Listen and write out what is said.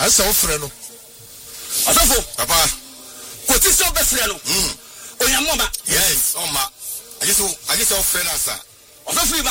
asa ofre no asafo papa koti so befre no oyamoma yes oma I just ofre na sa asafo ba